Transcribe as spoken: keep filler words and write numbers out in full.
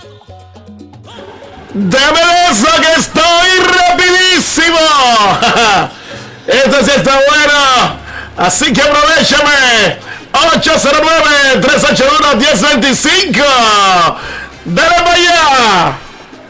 Dame eso que estoy rapidísimo. Esto sí está bueno. Así que aprovechame. ocho cero nueve, tres ocho uno, uno cero dos cinco. Dale para allá.